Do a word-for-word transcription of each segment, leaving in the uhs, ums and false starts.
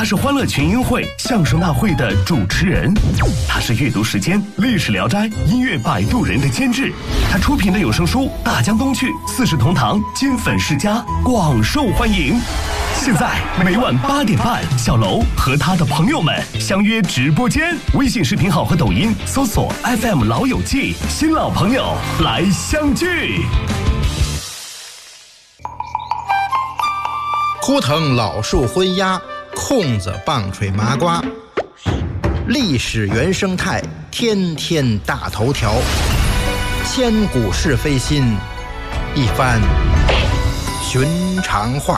他是欢乐群英会相声大会的主持人，他是阅读时间历史聊斋音乐摆渡人的监制，他出品的有声书《大江东去》《四世同堂》金粉世家广受欢迎。现在每晚八点半，小楼和他的朋友们相约直播间，微信视频号和抖音搜索 F M 老友记，新老朋友来相聚。 枯藤老树昏鸦，空子棒槌麻瓜，历史原生态，天天大头条，千古是非心，一番寻常话。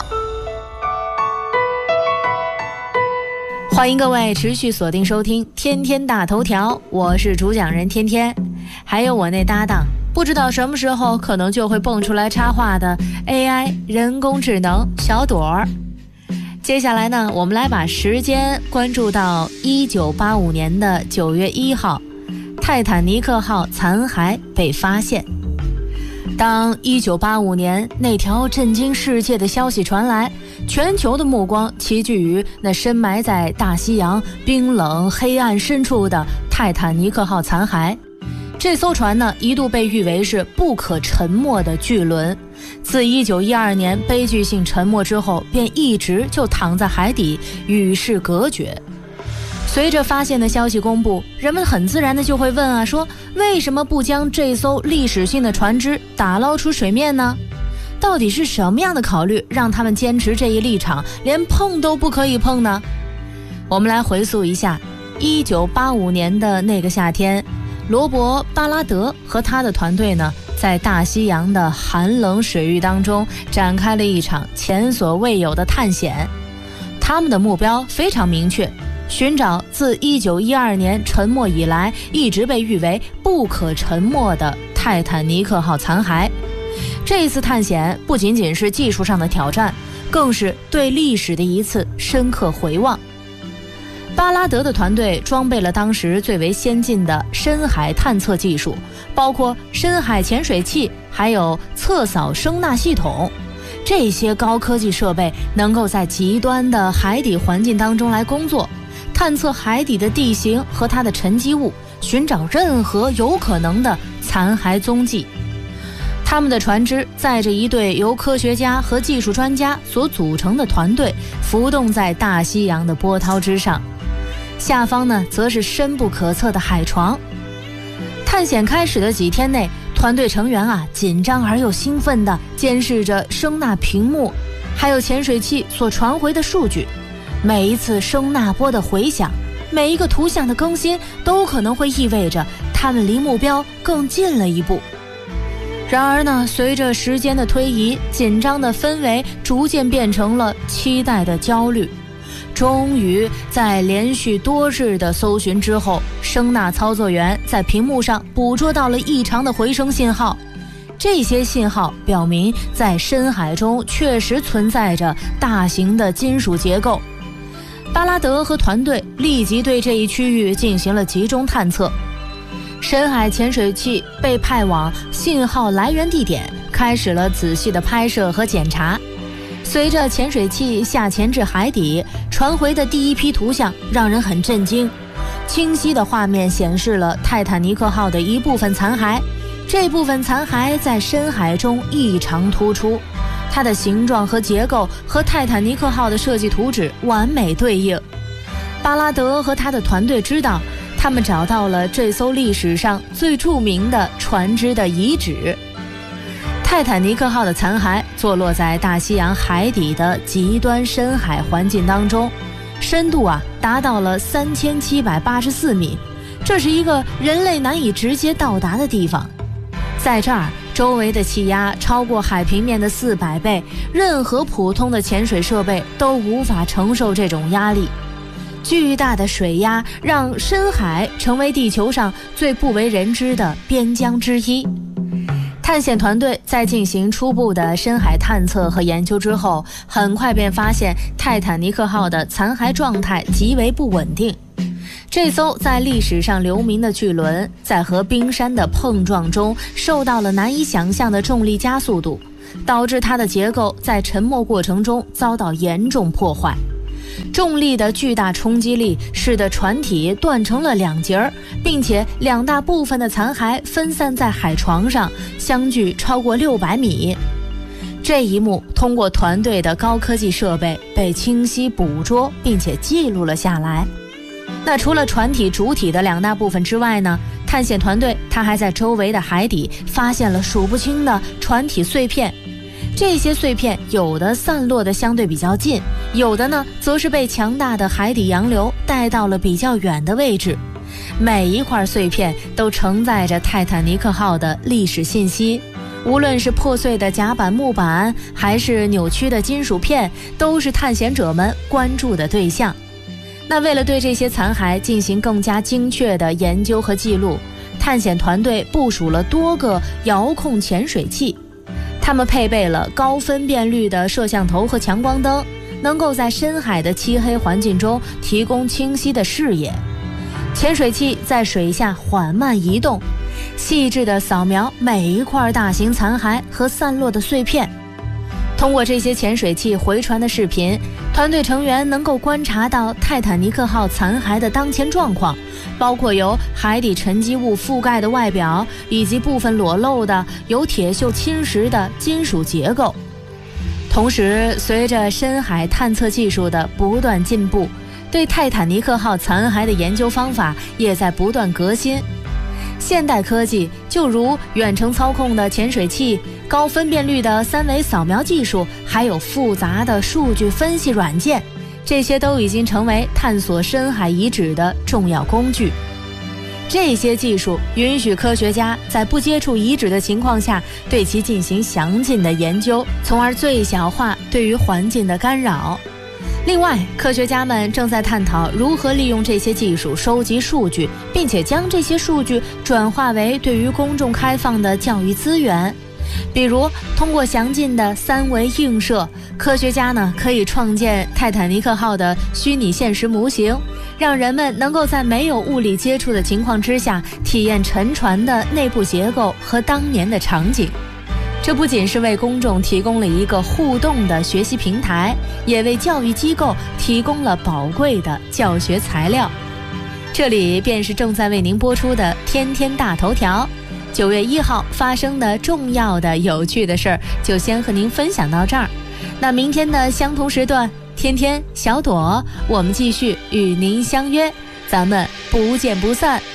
欢迎各位持续锁定收听天天大头条，我是主讲人天天，还有我那搭档不知道什么时候可能就会蹦出来插话的 A I 人工智能小朵儿。接下来呢，我们来把时间关注到一九八五年的九月一号，泰坦尼克号残骸被发现。当一九八五年那条震惊世界的消息传来，全球的目光齐聚于那深埋在大西洋冰冷黑暗深处的泰坦尼克号残骸。这艘船呢，一度被誉为是不可沉没的巨轮，自一九一二年悲剧性沉没之后，便一直就躺在海底与世隔绝。随着发现的消息公布，人们很自然的就会问啊，说为什么不将这艘历史性的船只打捞出水面呢？到底是什么样的考虑让他们坚持这一立场，连碰都不可以碰呢？我们来回溯一下一九八五年的那个夏天，罗伯·巴拉德和他的团队呢，在大西洋的寒冷水域当中展开了一场前所未有的探险。他们的目标非常明确，寻找自一九一二年沉没以来一直被誉为不可沉没的泰坦尼克号残骸。这一次探险不仅仅是技术上的挑战，更是对历史的一次深刻回望。巴拉德的团队装备了当时最为先进的深海探测技术，包括深海潜水器，还有测扫声呐系统。这些高科技设备能够在极端的海底环境当中来工作，探测海底的地形和它的沉积物，寻找任何有可能的残骸踪迹。他们的船只载着一队由科学家和技术专家所组成的团队，浮动在大西洋的波涛之上。下方呢，则是深不可测的海床。探险开始的几天内，团队成员啊，紧张而又兴奋地监视着声呐屏幕，还有潜水器所传回的数据。每一次声呐波的回响，每一个图像的更新，都可能会意味着他们离目标更近了一步。然而呢，随着时间的推移，紧张的氛围逐渐变成了期待的焦虑。终于在连续多日的搜寻之后，声呐操作员在屏幕上捕捉到了异常的回声信号。这些信号表明在深海中确实存在着大型的金属结构。巴拉德和团队立即对这一区域进行了集中探测。深海潜水器被派往信号来源地点，开始了仔细的拍摄和检查。随着潜水器下潜至海底，传回的第一批图像让人很震惊。清晰的画面显示了泰坦尼克号的一部分残骸，这部分残骸在深海中异常突出，它的形状和结构和泰坦尼克号的设计图纸完美对应。巴拉德和他的团队知道，他们找到了这艘历史上最著名的船只的遗址。泰坦尼克号的残骸坐落在大西洋海底的极端深海环境当中，深度啊达到了三千七百八十四米，这是一个人类难以直接到达的地方。在这儿，周围的气压超过海平面的四百倍，任何普通的潜水设备都无法承受这种压力。巨大的水压让深海成为地球上最不为人知的边疆之一。探险团队在进行初步的深海探测和研究之后，很快便发现泰坦尼克号的残骸状态极为不稳定。这艘在历史上留名的巨轮，在和冰山的碰撞中受到了难以想象的重力加速度，导致它的结构在沉没过程中遭到严重破坏。 重力的巨大冲击力使得船体断成了两截儿，并且两大部分的残骸分散在海床上，相距超过六百米。这一幕通过团队的高科技设备被清晰捕捉并且记录了下来。那除了船体主体的两大部分之外呢，探险团队他还在周围的海底发现了数不清的船体碎片。这些碎片有的散落的相对比较近，有的呢则是被强大的海底洋流带到了比较远的位置。每一块碎片都承载着泰坦尼克号的历史信息，无论是破碎的甲板木板还是扭曲的金属片，都是探险者们关注的对象。那为了对这些残骸进行更加精确的研究和记录，探险团队部署了多个遥控潜水器，他们配备了高分辨率的摄像头和强光灯，能够在深海的漆黑环境中提供清晰的视野。潜水器在水下缓慢移动，细致地扫描每一块大型残骸和散落的碎片。通过这些潜水器回传的视频，团队成员能够观察到泰坦尼克号残骸的当前状况，包括由海底沉积物覆盖的外表，以及部分裸露的由铁锈侵蚀的金属结构。同时，随着深海探测技术的不断进步，对泰坦尼克号残骸的研究方法也在不断革新。现代科技就如远程操控的潜水器、高分辨率的三维扫描技术，还有复杂的数据分析软件，这些都已经成为探索深海遗址的重要工具。这些技术允许科学家在不接触遗址的情况下对其进行详尽的研究，从而最小化对于环境的干扰。另外，科学家们正在探讨如何利用这些技术收集数据，并且将这些数据转化为对于公众开放的教育资源。比如，通过详尽的三维映射，科学家呢可以创建泰坦尼克号的虚拟现实模型，让人们能够在没有物理接触的情况之下，体验沉船的内部结构和当年的场景。这不仅是为公众提供了一个互动的学习平台，也为教育机构提供了宝贵的教学材料。这里便是正在为您播出的天天大头条。九月一号发生的重要的有趣的事儿，就先和您分享到这儿。那明天的相同时段，天天小朵，我们继续与您相约，咱们不见不散。